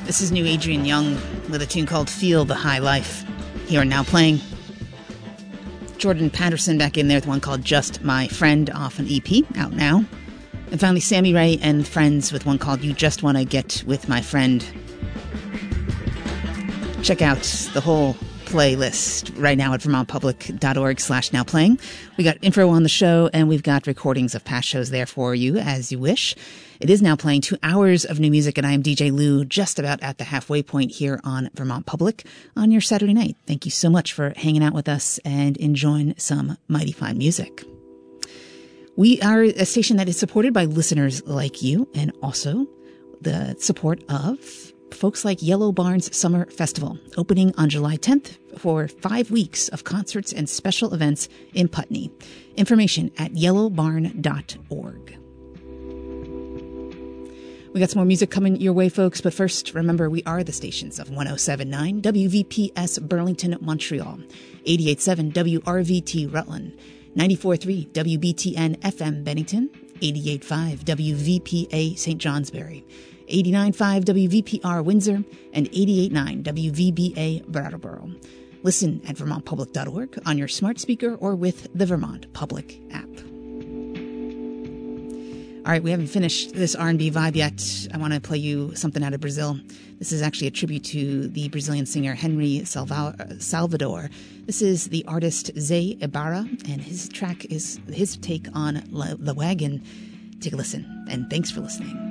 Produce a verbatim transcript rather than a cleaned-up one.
This is new Adrian Young with a tune called Feel the High Life. Here and now playing. Jordan Patterson back in there with one called Just My Friend off an E P, out now. And finally Sammy Ray and Friends with one called You Just Wanna Get With My Friend. Check out the whole playlist right now at vermontpublic.org slash now playing. We got info on the show and we've got recordings of past shows there for you as you wish. It is now playing two hours of new music, and I am D J Lou, just about at the halfway point here on Vermont Public on your Saturday night. Thank you so much for hanging out with us and enjoying some mighty fine music. We are a station that is supported by listeners like you, and also the support of folks like Yellow Barn's Summer Festival, opening on July tenth for five weeks of concerts and special events in Putney. Information at yellow barn dot org. We got some more music coming your way, folks, but first, remember, we are the stations of one oh seven point nine W V P S Burlington, Montreal, eighty-eight point seven W R V T Rutland, ninety-four point three W B T N F M Bennington, eighty-eight point five W V P A Saint Johnsbury, eighty-nine point five W V P R Windsor, and eighty-eight point nine W V B A Brattleboro. Listen at vermont public dot org on your smart speaker or with the Vermont Public app. All right, we haven't finished this R and B vibe yet. I want to play you something out of Brazil. This is actually a tribute to the Brazilian singer Henry Salva- Salvador. This is the artist Zé Ibarra, and his track is his take on La, La Wagon. Take a listen, and thanks for listening.